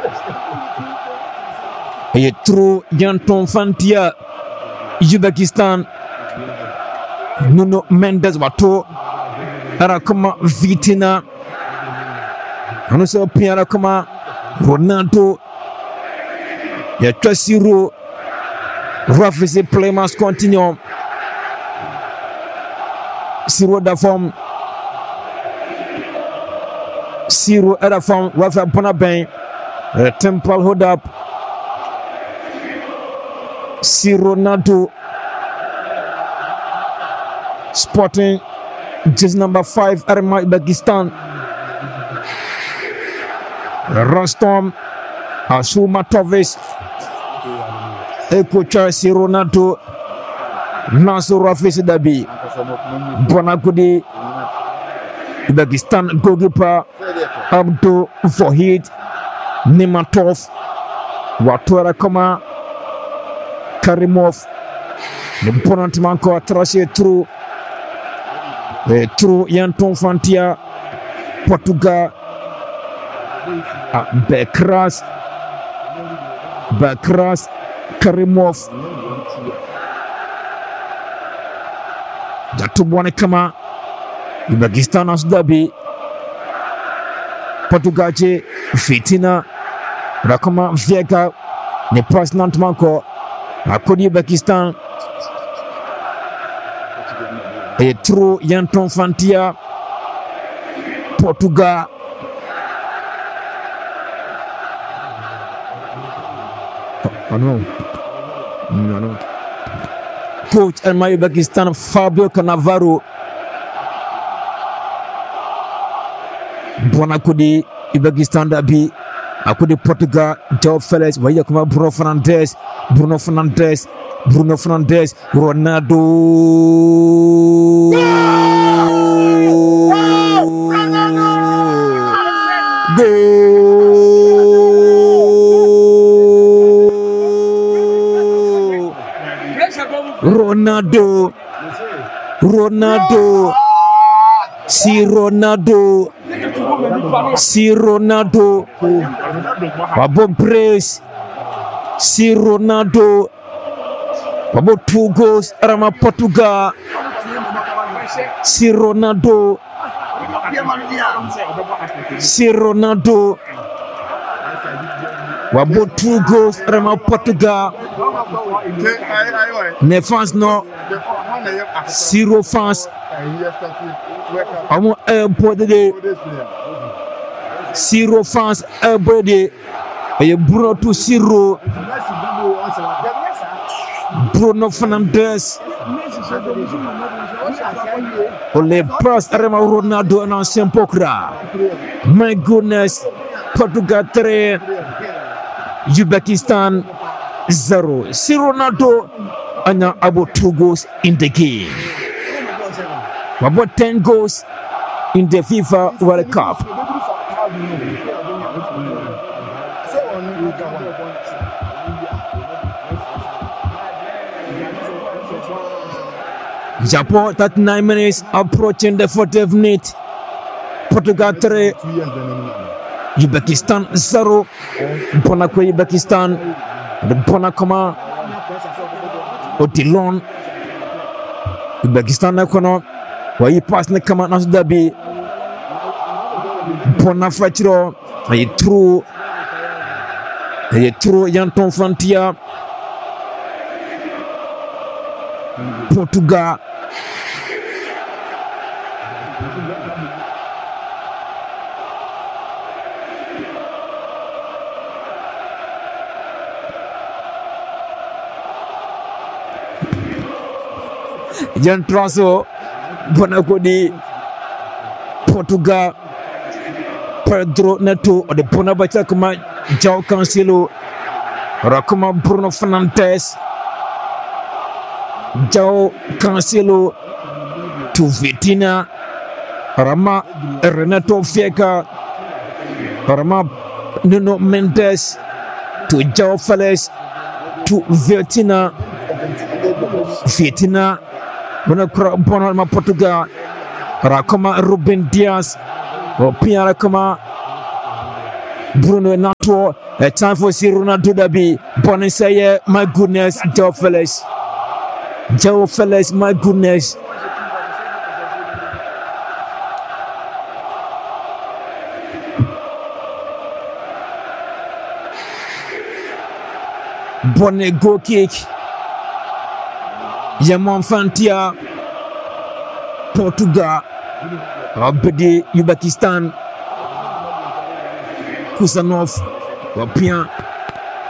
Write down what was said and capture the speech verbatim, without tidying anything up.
Et trop Yanton Fantia Uzbekistan Nuno Mendes Wato Arakoma Vitina Anuso Piarakoma Ronaldo Ya Chasiro Rafisi play must continue Siro da form Siro at a form Rafa Bonaben Temple hold up Siro Nado Sporting just number five Arma Uzbekistan Rostom Asumatovic Ekocha Siro Nado Nasur Rafis Dabi Bonakudi Uzbekistan goalkeeper Abdul Fahid Nematov Watwara Koma Karimov the opponent manko atrashe through eh, through Yanton Fantia Portugal uh, Bekras Bekras Karimov Jatubwane kama Uzbekistan asdabi Portugal je fitina Rakoma Vega ne pass nantmanko Akodi Uzbekistan et trop Yanton Fantia Portugal oh no no no coach Arma Uzbekistan Fabio Cannavaro Bonakodi Uzbekistan dabi Akodi Portugal João Félix waya kuma Bruno Fernandes Bruno Fernandes Bruno Fernandes Ronaldo Ronaldo Ronaldo si Ronaldo si Ronaldo Wabo brace si Ronaldo Wabo two goals Arama Portugal si Ronaldo si Ronaldo Wabo two goals Arama Portugal ne fans no zero fans Amo everybody zero fans everybody Aye Bruno to zero Bruno Fernandes Ole pass Arama Ronaldo en ancien pokra My goodness Portugal three Uzbekistan zero si Ronaldo anya about two goals in the game about ten goals in the FIFA World Cup Japan thirty-nine minutes approaching the fortieth minute Portugal three Uzbekistan zero Bona kwa Uzbekistan Bona kama Odilon Uzbekistan na kono wa yi pass na kama na dabi Bona fachiro ay true ay true Yanton Fantia Portugal Jan Traso Bonakodi Portugal Pedro Neto de Bonabacha kuma João Cancelo Rakuma Bruno Fernandes João Cancelo to Vitina Rama Renato Vieira Rama Nuno Mendes to João Félix to Vitina Vitina Bonakra Bonalma Portugal Rakoma Ruben Dias Opiara Koma Bruno Nato, a time for Siruna Dudabi. Bonisaya, my goodness, Joe Felix. Joe Felix, my goodness. Bonne go kick. Yaman Fantia. Portugal. Abedi Uzbekistan. Kusanov. Wapia.